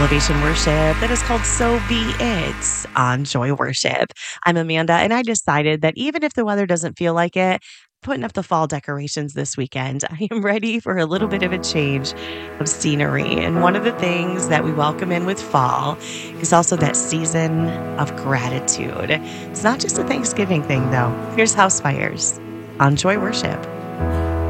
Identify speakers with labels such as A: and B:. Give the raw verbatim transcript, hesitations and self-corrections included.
A: elevation worship that is called So Be It on Joy Worship. I'm Amanda, and I decided that even if the weather doesn't feel like it, putting up the fall decorations this weekend, I am ready for a little bit of a change of scenery. And one of the things that we welcome in with fall is also that season of gratitude. It's not just a Thanksgiving thing, though. Here's House Fires on Joy Worship.